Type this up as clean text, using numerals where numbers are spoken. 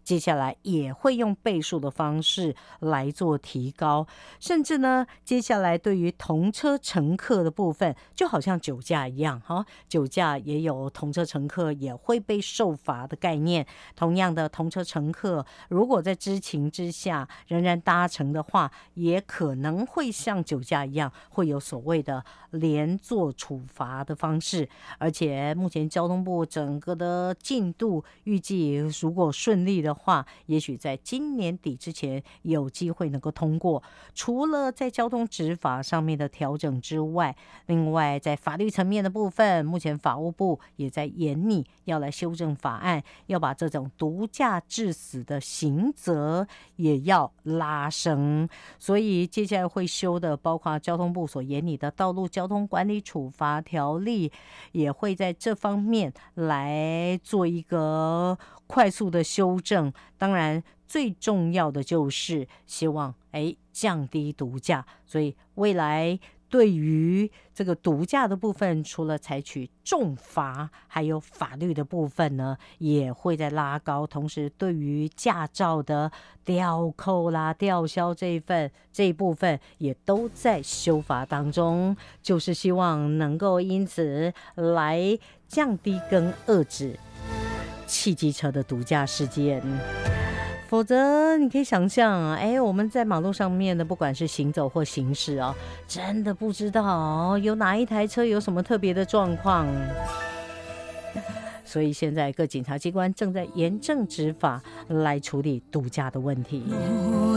接下来也会用倍数的方式来做提高，甚至呢，接下来对于同车乘客的部分，就好像酒驾一样，酒驾也有同车乘客也会被受罚的概念。同样的，同车乘客如果在知情之下仍然搭乘的话，也可能会像酒驾一样，会有所谓的连坐处罚的方式。而且目前交通部整个的进度预计，如果顺利的话，也许在今年底之前有机会能够通过。除了在交通执法上面的调整之外，另外在法律层面的部分，目前法务部也在研拟要来修正法案，要把这种毒驾致死的刑责也要拉升。所以接下来会修的包括交通部所研拟的道路交通管理处罚条例，也会在这方面来做一个快速的修正。当然最重要的就是希望降低毒驾，所以未来对于这个毒驾的部分，除了采取重罚，还有法律的部分呢，也会在拉高。同时对于驾照的吊扣啦、吊销这一部分也都在修法当中，就是希望能够因此来降低跟遏制汽机车的毒驾事件。否则你可以想象我们在马路上面的不管是行走或行驶真的不知道有哪一台车有什么特别的状况。所以现在各检察机关正在严正执法来处理毒驾的问题。